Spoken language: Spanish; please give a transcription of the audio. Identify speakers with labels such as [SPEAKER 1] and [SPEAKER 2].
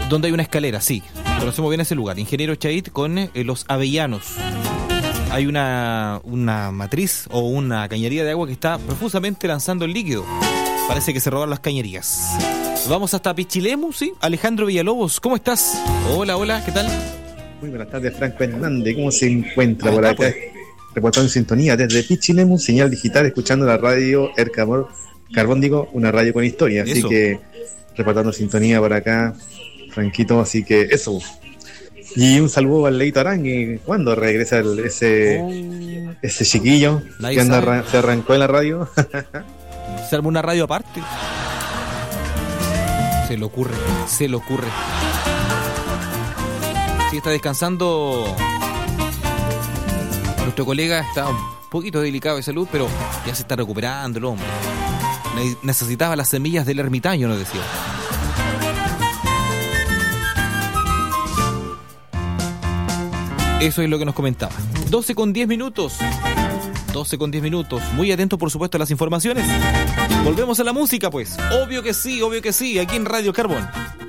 [SPEAKER 1] Donde hay una escalera, sí. Conocemos bien ese lugar. Ingeniero Chait con Los Avellanos. Hay una matriz o una cañería de agua que está profusamente lanzando el líquido. Parece que se robaron las cañerías. Vamos hasta Pichilemu, ¿sí? Alejandro Villalobos, ¿cómo estás? Hola, ¿qué tal?
[SPEAKER 2] Muy buenas tardes, Franco Hernández. ¿Cómo se encuentra por acá? Pues. Reportando en sintonía desde Pichilemu, señal digital, escuchando la radio El Carbón, digo, una radio con historia. Así
[SPEAKER 1] Eso.
[SPEAKER 2] que reportando sintonía por acá, Franquito. Así que eso. Y un saludo al Leito Arangue. ¿Cuándo regresa ese chiquillo
[SPEAKER 1] Nadie
[SPEAKER 2] que
[SPEAKER 1] sabe.
[SPEAKER 2] se arrancó en la radio?
[SPEAKER 1] ¿Se armó una radio aparte? Se le ocurre. Sí, está descansando. Nuestro colega está un poquito delicado de salud, pero ya se está recuperando el hombre. Necesitaba las semillas del ermitaño, nos decía. Eso es lo que nos comentaba. 12 con 10 minutos. Muy atento, por supuesto, a las informaciones. Volvemos a la música, pues. Obvio que sí, aquí en Radio Carbón.